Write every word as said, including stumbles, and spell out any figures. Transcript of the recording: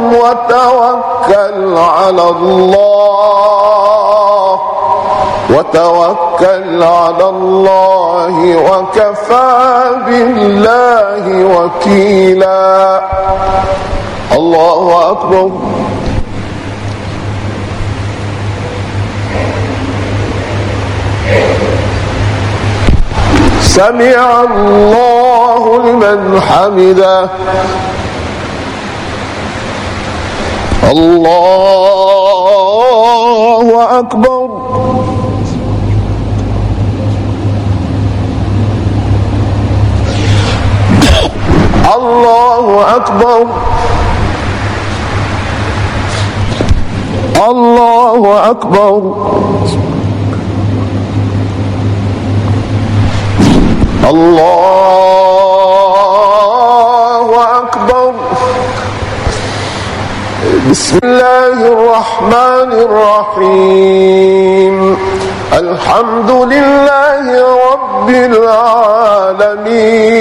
وتوكل على الله وتوكل على الله وكفى بالله وكيلا. الله أكبر. سمع الله لمن حمده. الله أكبر. الله أكبر. الله أكبر. الله أكبر. بسم الله الرحمن الرحيم. الحمد لله رب العالمين